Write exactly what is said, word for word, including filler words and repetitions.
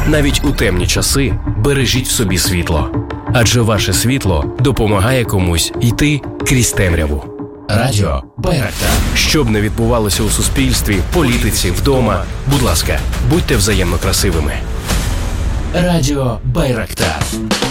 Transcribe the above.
Навіть у темні часи бережіть в собі світло. Адже ваше світло допомагає комусь йти крізь темряву. Радіо Байрактар. Щоб не відбувалося у суспільстві, політиці, вдома, будь ласка, будьте взаємно красивими. Радіо Байрактар.